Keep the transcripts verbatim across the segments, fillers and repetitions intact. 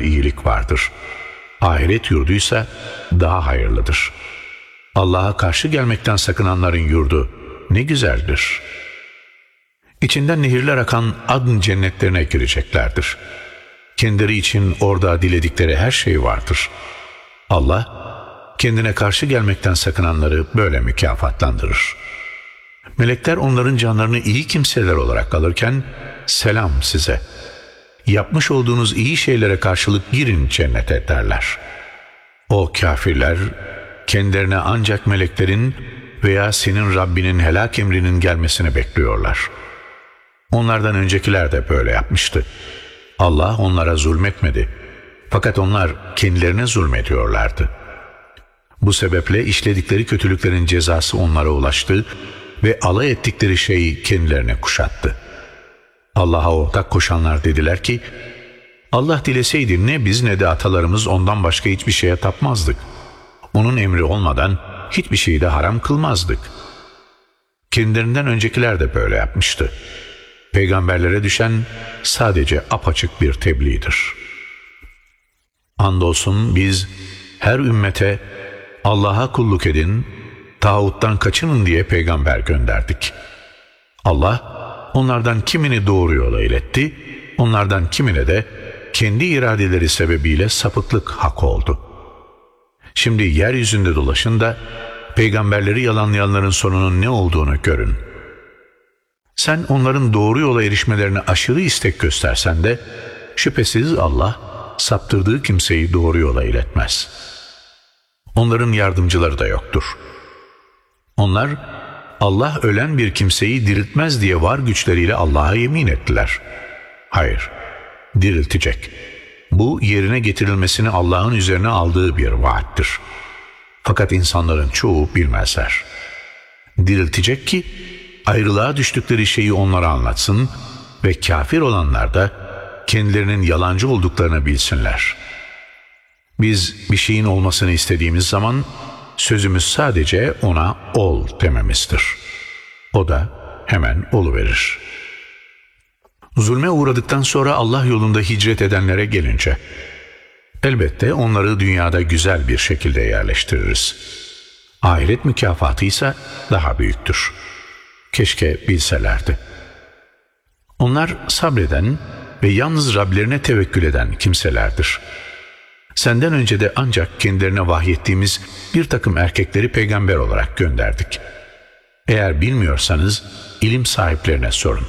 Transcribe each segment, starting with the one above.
iyilik vardır. Ahiret yurduysa daha hayırlıdır. Allah'a karşı gelmekten sakınanların yurdu ne güzeldir. İçinden nehirler akan adn cennetlerine gireceklerdir. Kendileri için orada diledikleri her şey vardır. Allah, kendine karşı gelmekten sakınanları böyle mükafatlandırır. Melekler onların canlarını iyi kimseler olarak alırken, selam size. Yapmış olduğunuz iyi şeylere karşılık girin cennete derler. O kafirler, kendilerine ancak meleklerin veya senin Rabbinin helak emrinin gelmesini bekliyorlar. Onlardan öncekiler de böyle yapmıştı. Allah onlara zulmetmedi. Fakat onlar kendilerine zulmediyorlardı. Bu sebeple işledikleri kötülüklerin cezası onlara ulaştı ve alay ettikleri şeyi kendilerine kuşattı. Allah'a ortak koşanlar dediler ki, Allah dileseydi ne biz ne de atalarımız ondan başka hiçbir şeye tapmazdık. Onun emri olmadan hiçbir şeyi de haram kılmazdık. Kendilerinden öncekiler de böyle yapmıştı. Peygamberlere düşen sadece apaçık bir tebliğdir. Andolsun biz her ümmete Allah'a kulluk edin, tağuttan kaçının diye peygamber gönderdik. Allah onlardan kimini doğru yola iletti, onlardan kimine de kendi iradeleri sebebiyle sapıklık hak oldu. Şimdi yeryüzünde dolaşın da peygamberleri yalanlayanların sonunun ne olduğunu görün. Sen onların doğru yola erişmelerine aşırı istek göstersen de şüphesiz Allah saptırdığı kimseyi doğru yola iletmez. Onların yardımcıları da yoktur. Onlar Allah ölen bir kimseyi diriltmez diye var güçleriyle Allah'a yemin ettiler. Hayır, diriltecek. Bu yerine getirilmesini Allah'ın üzerine aldığı bir vaattir. Fakat insanların çoğu bilmezler. Diriltecek ki ayrılığa düştükleri şeyi onlara anlatsın ve kafir olanlar da kendilerinin yalancı olduklarını bilsinler. Biz bir şeyin olmasını istediğimiz zaman sözümüz sadece ona ol dememizdir. O da hemen oluverir. Zulme uğradıktan sonra Allah yolunda hicret edenlere gelince, elbette onları dünyada güzel bir şekilde yerleştiririz. Ahiret mükafatı ise daha büyüktür. Keşke bilselerdi. Onlar sabreden ve yalnız Rablerine tevekkül eden kimselerdir. Senden önce de ancak kendilerine vahyettiğimiz bir takım erkekleri peygamber olarak gönderdik. Eğer bilmiyorsanız ilim sahiplerine sorun.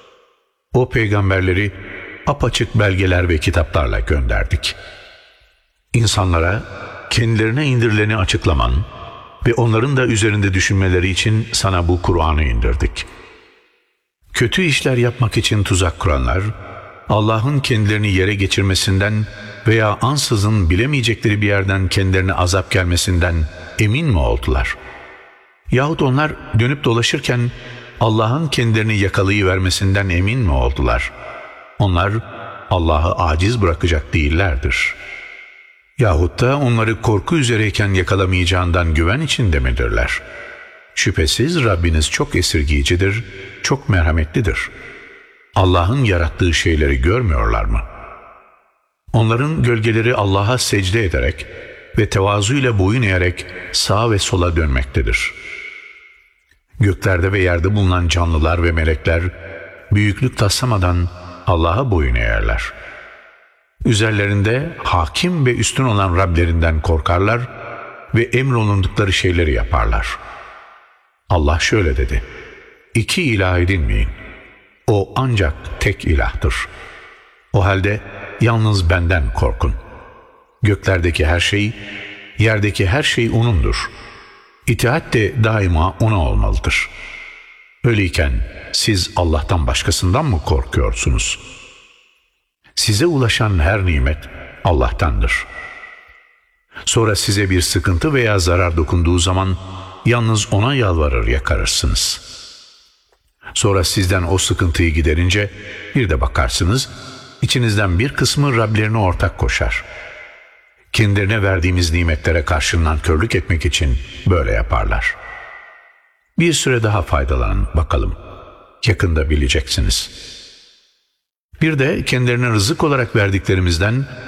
O peygamberleri apaçık belgeler ve kitaplarla gönderdik. İnsanlara kendilerine indirileni açıklaman ve onların da üzerinde düşünmeleri için sana bu Kur'an'ı indirdik. Kötü işler yapmak için tuzak kuranlar, Allah'ın kendilerini yere geçirmesinden veya ansızın bilemeyecekleri bir yerden kendilerine azap gelmesinden emin mi oldular? Yahut onlar dönüp dolaşırken Allah'ın kendilerini yakalayıvermesinden emin mi oldular? Onlar Allah'ı aciz bırakacak değillerdir. Yahut da onları korku üzereyken yakalamayacağından güven içinde midirler? Şüphesiz Rabbiniz çok esirgiyicidir, çok merhametlidir. Allah'ın yarattığı şeyleri görmüyorlar mı? Onların gölgeleri Allah'a secde ederek ve tevazuyla boyun eğerek sağa ve sola dönmektedir. Göklerde ve yerde bulunan canlılar ve melekler büyüklük taslamadan Allah'a boyun eğerler. Üzerlerinde hakim ve üstün olan Rablerinden korkarlar ve emrolundukları şeyleri yaparlar. Allah şöyle dedi: İki ilah edinmeyin. O ancak tek ilahtır. O halde yalnız benden korkun. Göklerdeki her şey, yerdeki her şey O'nundur. İtaat de daima O'na olmalıdır. Öyleyken siz Allah'tan başkasından mı korkuyorsunuz? Size ulaşan her nimet Allah'tandır. Sonra size bir sıkıntı veya zarar dokunduğu zaman yalnız O'na yalvarır yakarırsınız. Sonra sizden o sıkıntıyı giderince bir de bakarsınız, içinizden bir kısmı Rablerine ortak koşar. Kendilerine verdiğimiz nimetlere karşı nankörlük etmek için böyle yaparlar. Bir süre daha faydalanın bakalım. Yakında bileceksiniz. Bir de kendilerine rızık olarak verdiklerimizden